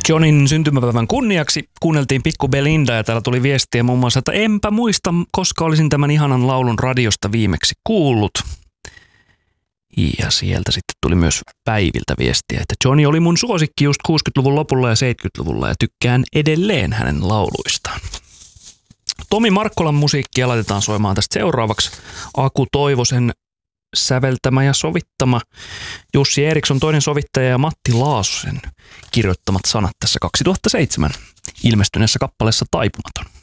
Johnin syntymäpäivän kunniaksi kuunneltiin Pikku Belinda ja täällä tuli viestiä muun muassa, että enpä muista, koska olisin tämän ihanan laulun radiosta viimeksi kuullut. Ja sieltä sitten tuli myös Päiviltä viestiä, että Johnny oli mun suosikki just 60-luvun lopulla ja 70-luvulla ja tykkään edelleen hänen lauluistaan. Tomi Markkolan musiikkia laitetaan soimaan tästä seuraavaksi. Aku Toivosen säveltämä ja sovittama, Jussi Eriksson toinen sovittaja ja Matti Laasosen kirjoittamat sanat tässä 2007 ilmestyneessä kappaleessa Taipumaton.